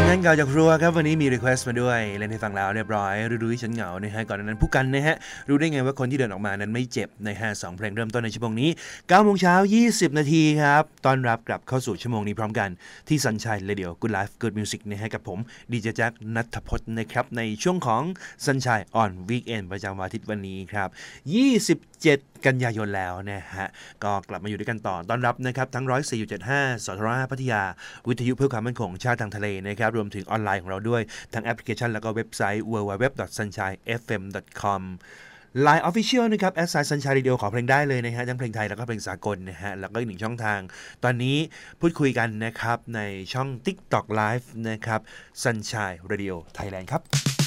งั้นเก่าจากครัวครับวันนี้มีรีเควสต์มาด้วยเล่นให้ฟังแล้วเรียบร้อยฤดูที่ฉันเหงานะฮะก่อนนั้นผู้กันนะฮะรู้ได้ไงว่าคนที่เดินออกมานั้นไม่เจ็บนะฮะ2เพลงเริ่มต้นในชั่วโมงนี้9โมงเช้า20นาทีครับต้อนรับกลับเข้าสู่ชั่วโมงนี้พร้อมกันที่ Sunshine Radio Good Life Good Music นะฮะกับผมดีเจแจ็คณัฐพจน์นะครับในช่วงของ Sunshine on Weekend ประจำวันอาทิตย์วันนี้ครับ27กันยายนแล้วนะฮะก็กลับมาอยู่ด้วยกันต่อต้อนรับนะครับทั้ง 104.75 สทร5พัทยาวิทยุเพื่อความมั่นคงชาติทางทะเลนะครับรวมถึงออนไลน์ของเราด้วยทั้งแอปพลิเคชันแล้วก็เว็บไซต์ www.sunshinefm.com Line Official นะครับ @sunshine radio ขอเพลงได้เลยนะฮะทั้งเพลงไทยแล้วก็เพลงสากลนะฮะแล้วก็อีกหนึ่งช่องทางตอนนี้พูดคุยกันนะครับในช่อง TikTok Live นะครับ Sunshine Radio Thailand ครับ